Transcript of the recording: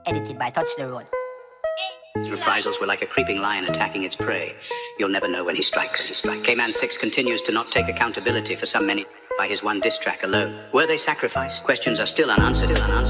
Edited by Touch the Road. His reprisals were like a creeping lion attacking its prey. You'll never know when he strikes. K-Man 6 continues to not take accountability for some many by his one diss track alone. Were they sacrificed? Questions are still unanswered.